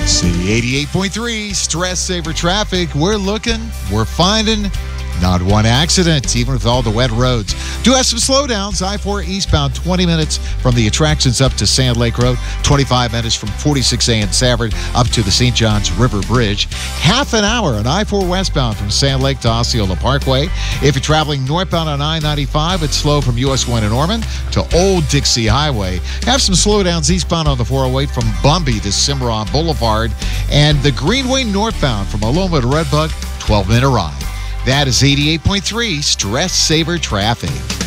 See 88.3 Stress Saver Traffic. We're looking, we're finding not one accident, even with all the wet roads. Do have some slowdowns. I-4 eastbound, 20 minutes from the attractions up to Sand Lake Road, 25 minutes from 46A in Savard up to the St. Johns River Bridge. Half an hour on I-4 westbound from Sand Lake to Osceola Parkway. If you're traveling northbound on I-95, it's slow from US 1 in Norman to Old Dixie Highway. Have some slowdowns eastbound on the 408 from Bumby to Cimarron Boulevard. And the Greenway northbound from Aloma to Redbug, 12-minute ride. That is 88.3 Stress Saver Traffic.